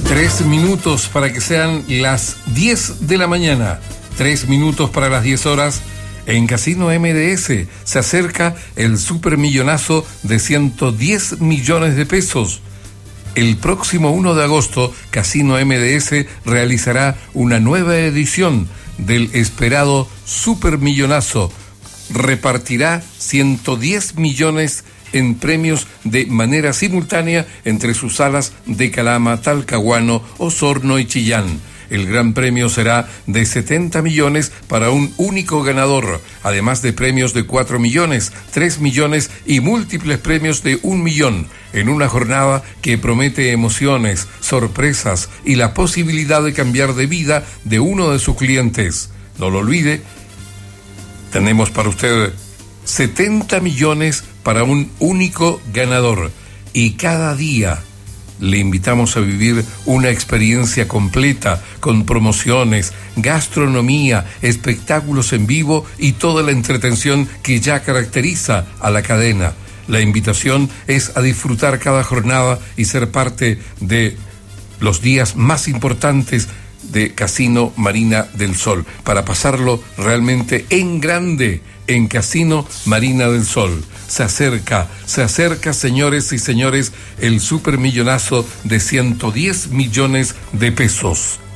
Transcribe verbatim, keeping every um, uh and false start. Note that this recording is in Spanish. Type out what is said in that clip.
Tres minutos para que sean las diez de la mañana. Tres minutos para las diez horas. En Casino M D S se acerca el supermillonazo de ciento diez millones de pesos. El próximo uno de agosto, Casino M D S realizará una nueva edición del esperado supermillonazo. Repartirá ciento diez millones en premios de manera simultánea entre sus salas de Calama, Talcahuano, Osorno y Chillán. El gran premio será de setenta millones para un único ganador, además de premios de cuatro millones, tres millones y múltiples premios de un millón, en una jornada que promete emociones, sorpresas y la posibilidad de cambiar de vida de uno de sus clientes. No lo olvide, tenemos para usted setenta millones para un único ganador y cada día le invitamos a vivir una experiencia completa con promociones, gastronomía, espectáculos en vivo y toda la entretención que ya caracteriza a la cadena. La invitación es a disfrutar cada jornada y ser parte de los días más importantes de Casino Marina del Sol, para pasarlo realmente en grande en Casino Marina del Sol. Se acerca, se acerca, señores y señores, el supermillonazo de ciento diez millones de pesos.